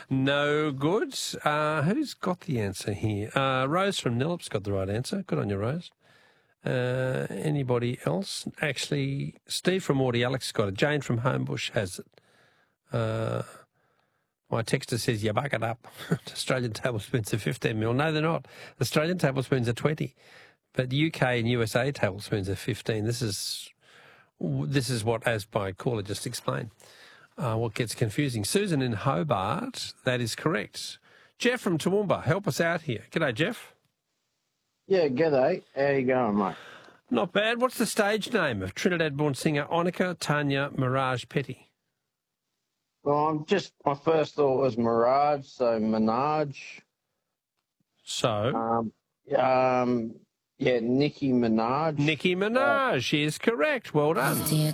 No good. Who's got the answer here? Rose from Nillip's got the right answer. Good on you, Rose. Anybody else? Actually, Steve from Audi Alex got it. Jane from Homebush has it. My texter says, you buck it up. Australian tablespoons are 15 mil. No, they're not. Australian tablespoons are 20. But UK and USA tablespoons are 15. This is what, as my caller just explained, what gets confusing. Susan in Hobart, that is correct. Jeff from Toowoomba, help us out here. G'day, Jeff. Yeah, g'day. How you going, mate? Not bad. What's the stage name of Trinidad-born singer Onika Tanya Mirage Petty? Well, my first thought was Mirage, so Minaj. So? Yeah, Nicki Minaj. Nicki Minaj is correct. Well done.